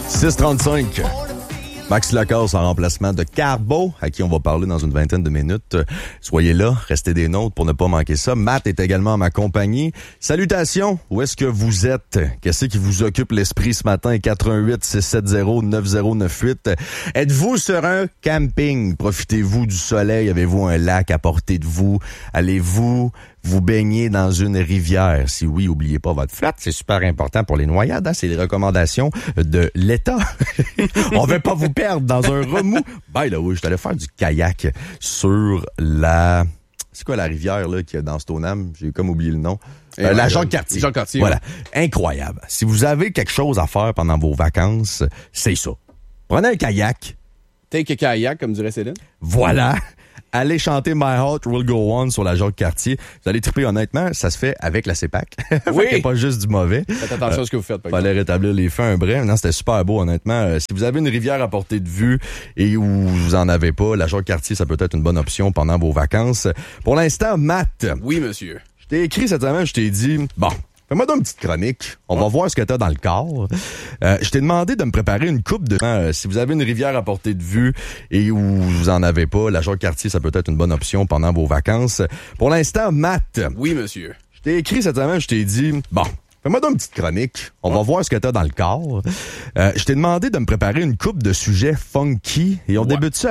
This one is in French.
6h35. Max Lacasse en remplacement de Carbo, à qui on va parler dans une vingtaine de minutes. Soyez là, restez des nôtres pour ne pas manquer ça. Matt est également à ma compagnie. Salutations, où est-ce que vous êtes? Qu'est-ce qui vous occupe l'esprit ce matin? 88-670-9098. Êtes-vous sur un camping? Profitez-vous du soleil? Avez-vous un lac à portée de vous? Allez-vous vous baigner dans une rivière? Si oui, oubliez pas votre flotte. C'est super important pour les noyades. Hein? C'est les recommandations de l'État. On veut pas vous perdre dans un remous. By the way, je suis allé faire du kayak sur la... C'est quoi la rivière là qu'il y a dans Stoneham? J'ai comme oublié le nom. La Jacques-Cartier. Jacques-Cartier. Voilà. Incroyable. Si vous avez quelque chose à faire pendant vos vacances, c'est ça. Prenez un kayak. Take a kayak, comme dirait Céline. Voilà. Allez chanter My Heart Will Go On sur la Jacques-Cartier. Vous allez triper, honnêtement, ça se fait avec la CEPAC. Oui. Fait pas juste du mauvais. Faites attention à ce que vous faites. Fallait rétablir les feux un brin. Non, c'était super beau, honnêtement. Si vous avez une rivière à portée de vue et où vous en avez pas, la Jacques-Cartier, ça peut être une bonne option pendant vos vacances. Pour l'instant, Matt. Oui, monsieur. Je t'ai écrit cette semaine, je t'ai dit, bon, fais-moi donc une petite chronique. On va voir ce que t'as dans le corps. Je t'ai demandé de me préparer une coupe de... si vous avez une rivière à portée de vue et où vous en avez pas, la Jacques-Cartier, ça peut être une bonne option pendant vos vacances. Pour l'instant, Matt. Oui, monsieur. Je t'ai écrit cette semaine, je t'ai dit, bon, fais-moi donc une petite chronique. On va voir ce que t'as dans le corps. Je t'ai demandé de me préparer une coupe de sujets funky et on débute ça